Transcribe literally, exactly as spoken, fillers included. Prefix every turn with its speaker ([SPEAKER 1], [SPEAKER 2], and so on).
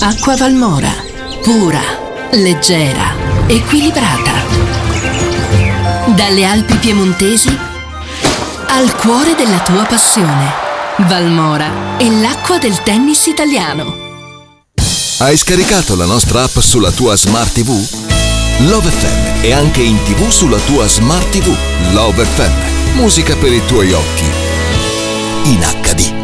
[SPEAKER 1] Acqua Valmora, pura, leggera, equilibrata. Dalle Alpi piemontesi al cuore della tua passione. Valmora è l'acqua del tennis italiano.
[SPEAKER 2] Hai scaricato la nostra app sulla tua Smart ti vu? Love effe emme è anche in tivù sulla tua Smart ti vu. Love effe emme, musica per i tuoi occhi in acca di.